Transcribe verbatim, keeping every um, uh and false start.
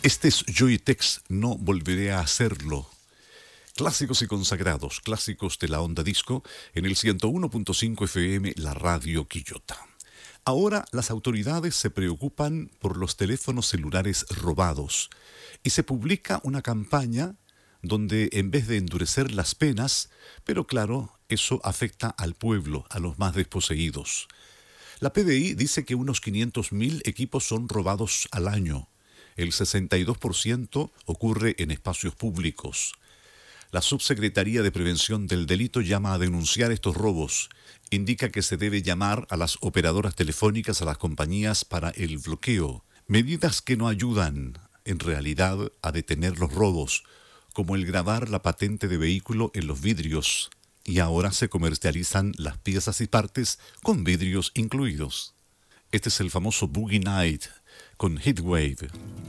Este es Joytex, no volveré a hacerlo. Clásicos y consagrados, clásicos de la onda disco, en el ciento uno punto cinco F M, la radio Quillota. Ahora las autoridades se preocupan por los teléfonos celulares robados y se publica una campaña donde en vez de endurecer las penas, pero claro, eso afecta al pueblo, a los más desposeídos. La P D I dice que unos quinientos mil equipos son robados al año. El sesenta y dos por ciento ocurre en espacios públicos. La Subsecretaría de Prevención del Delito llama a denunciar estos robos. Indica que se debe llamar a las operadoras telefónicas, a las compañías para el bloqueo. Medidas que no ayudan, en realidad, a detener los robos, como el grabar la patente de vehículo en los vidrios. Y ahora se comercializan las piezas y partes con vidrios incluidos. Este es el famoso Boogie Night con Heatwave.